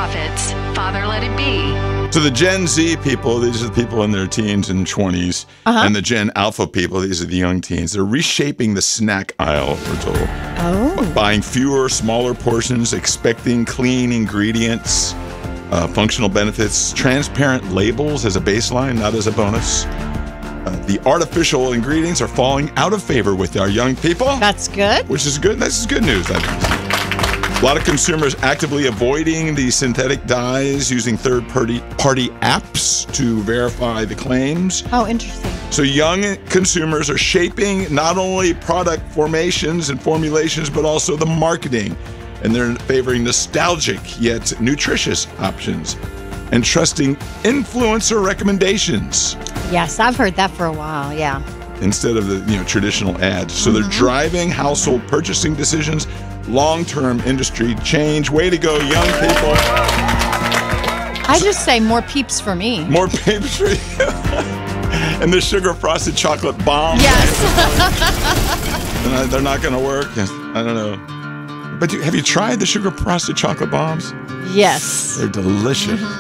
Profits. Father Let It Be. So the Gen Z people, these are the people in their teens and 20s, and the Gen Alpha people, these are the young teens. They're reshaping the snack aisle, we're told. Oh. Buying fewer, smaller portions, expecting clean ingredients, functional benefits, transparent labels as a baseline, not as a bonus. The artificial ingredients are falling out of favor with our young people. That's good. Which is good. This is good news. A lot of consumers actively avoiding the synthetic dyes, using third-party apps to verify the claims. Oh, interesting. So young consumers are shaping not only product formations and formulations, but also the marketing. And they're favoring nostalgic yet nutritious options and trusting influencer recommendations. Yes, I've heard that for a while, yeah. Instead of the traditional ads. So they're driving household purchasing decisions, long-term industry change. Way to go, young people. I just say more peeps for me. More peeps for you. And the sugar-frosted chocolate bombs. Yes. They're not going to work. I don't know. But have you tried the sugar-frosted chocolate bombs? Yes. They're delicious.